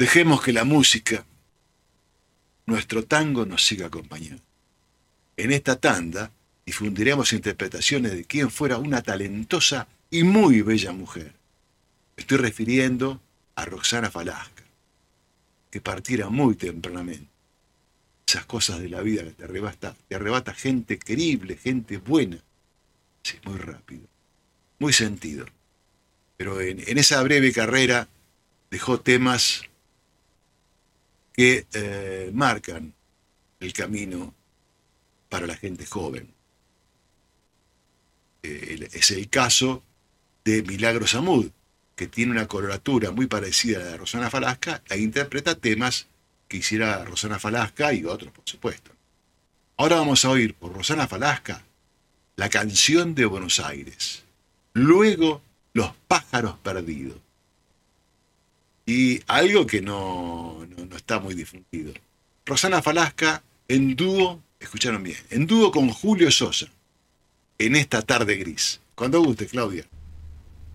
Dejemos que la música, nuestro tango, nos siga acompañando. En esta tanda difundiremos interpretaciones de quien fuera una talentosa y muy bella mujer. Me estoy refiriendo a Roxana Falasca, que partiera muy tempranamente. Esas cosas de la vida que te arrebata gente querible, gente buena. Sí, muy rápido, muy sentido. Pero en esa breve carrera dejó temas que marcan el camino para la gente joven. Es el caso de Milagros Amud, que tiene una coloratura muy parecida a la de Rosana Falasca e interpreta temas que hiciera Rosana Falasca y otros, por supuesto. Ahora vamos a oír por Rosana Falasca la canción de Buenos Aires, luego Los pájaros perdidos, y algo que no está muy difundido. Rosana Falasca en dúo, escucharon bien, en dúo con Julio Sosa, en esta tarde gris. Cuando guste, Claudia.